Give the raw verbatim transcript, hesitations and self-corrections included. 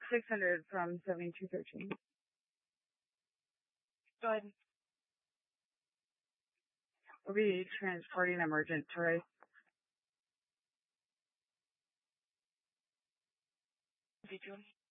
six hundred from seventy-two thirteen. Go ahead. We'll be transporting emergent tourists. Did you?